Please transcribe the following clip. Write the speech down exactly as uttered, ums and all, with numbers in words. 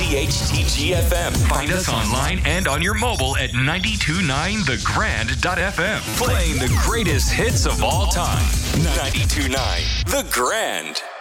C H T G F M. Find us online and on your mobile at ninety-two point nine the grand dot f m. Playing the greatest hits of all time. ninety-two point nine The Grand.